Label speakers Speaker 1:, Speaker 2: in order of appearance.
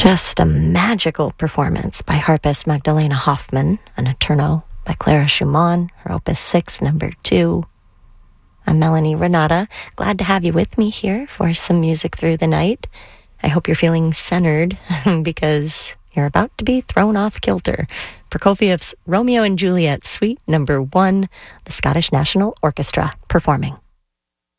Speaker 1: Just a magical performance by harpist Magdalena Hoffmann, an Eterno by Clara Schumann, her Opus 6, number 2. I'm Melanie Renata. Glad to have you with me here for some music through the night. I hope you're feeling centered because you're about to be thrown off kilter. Prokofiev's Romeo and Juliet, Suite number 1, the Scottish National Orchestra performing.